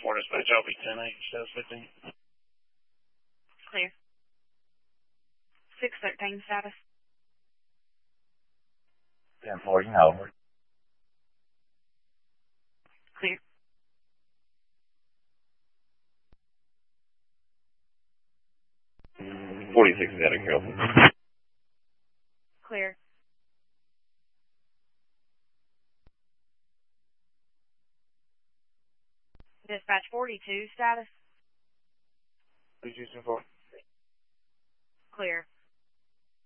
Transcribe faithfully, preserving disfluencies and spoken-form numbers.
four dispatch, I'll be ten eight, status fifteen. Clear. six thirteen status. ten four, you know. Clear. forty-six is out of Carrollton. Clear. Dispatch forty-two status. Please use four. Clear.